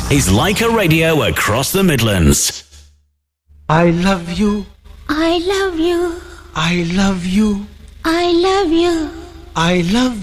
is Leica Radio across the Midlands. I love you. I love you. I love you. I love you. I love